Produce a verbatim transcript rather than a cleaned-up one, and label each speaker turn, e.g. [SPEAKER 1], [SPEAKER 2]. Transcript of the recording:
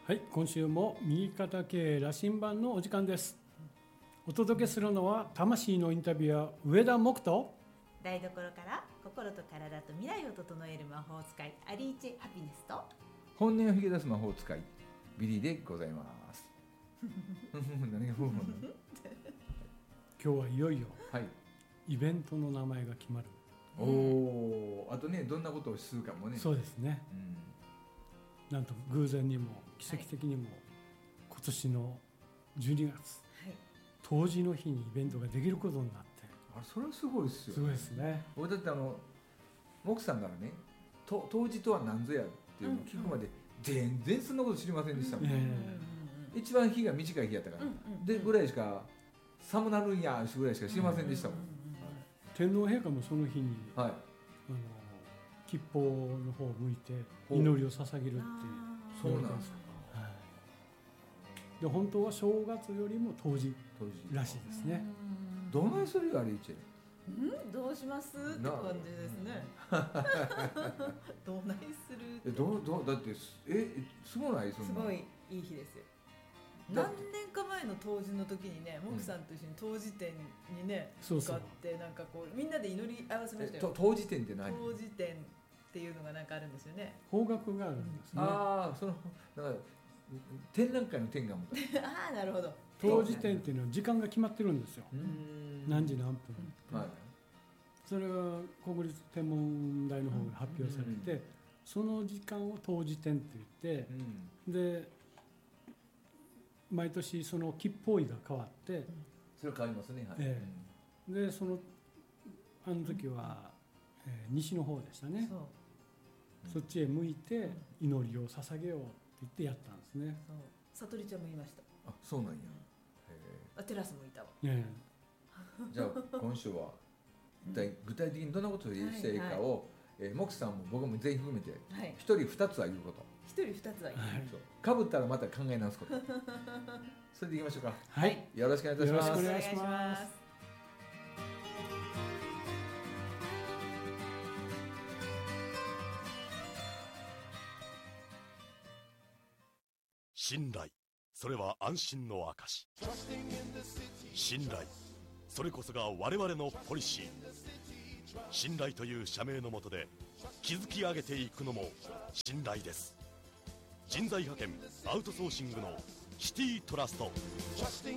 [SPEAKER 1] はい、今週も右肩経営羅針盤のお時間です。お届けするのは魂のインタビュアー上田木と
[SPEAKER 2] 台所から心と体と未来を整える魔法使いアリーチェハピネスと
[SPEAKER 3] 本音を引き出す魔法使いビリーでございます。何がふうふう
[SPEAKER 1] 今日はいよいよ
[SPEAKER 3] はい
[SPEAKER 1] イベントの名前が決まる。
[SPEAKER 3] おお、あとねどんなことをするかもね。
[SPEAKER 1] そうですね、うん、なんと偶然にも奇跡的にも、はい、今年のじゅうにがつ、はい、冬至の日にイベントができることになって、
[SPEAKER 3] あれそれはすごいですよ。
[SPEAKER 1] すごいですね。
[SPEAKER 3] 俺だってあのモクさんからねと冬至とは何ぞやっていうのを聞くまで、うん、全然そんなこと知りませんでしたもん、うんえー、一番日が短い日やったから、うん、でぐらいしか寒なるんやぐらいしか知りませんでしたもん、うんうん
[SPEAKER 1] うんはい、天皇陛下もその日に、はい、あの吉報の方を向いて祈りを捧げるっていう。
[SPEAKER 3] そうなんですか、
[SPEAKER 1] はい、で本当は正月よりも冬至らしいですね。
[SPEAKER 3] どないするよあれいち
[SPEAKER 2] んどうしますって感じですね。どないするって
[SPEAKER 3] どどだってえすごないそんな
[SPEAKER 2] すごいいい日ですよ。何年か前の冬至の時にね、モクさんと一緒に冬至展にね向かってなんかこうみんなで祈り合わせましたよ。
[SPEAKER 3] 冬至展って何？
[SPEAKER 2] 冬至展っていうのがなんかあるんですよね。
[SPEAKER 1] 方角があるんですね。
[SPEAKER 3] ああ、そのだから展覧会の展がもた
[SPEAKER 2] ああなるほど。
[SPEAKER 1] 冬至展っていうのは時間が決まってるんですよ。何時何分、うんはい、それが国立天文台の方で発表されて、うん、その時間を冬至展って言って、うん、で毎年その吉報位が変わって、うん、
[SPEAKER 3] それ変わりますね、はい
[SPEAKER 1] えー、でそのあの時は、えー、西の方でしたね。そう、うん、そっちへ向いて祈りを捧げようって言ってやったんですね。
[SPEAKER 2] そうさとりちゃんも言いました。
[SPEAKER 3] あ、そうなんや。
[SPEAKER 2] あテラスもいたわ。
[SPEAKER 1] え
[SPEAKER 3] ー、じゃあ今週は一体具体的にどんなことをしていいかを、はいはいえー、モクさんも僕も全員含めて一人二つは言うこと。
[SPEAKER 2] 一人二つは言うこと。
[SPEAKER 3] かぶったらまた考え直すこと。それでいきましょうか。
[SPEAKER 1] はい。
[SPEAKER 3] よろしくお願いいたします。
[SPEAKER 1] よろしくお願いします。
[SPEAKER 4] 信頼、それは安心の証。信頼、それこそが我々のポリシー。信頼という社名の下で築き上げていくのも信頼です。人材派遣アウトソーシングのシティトラスト。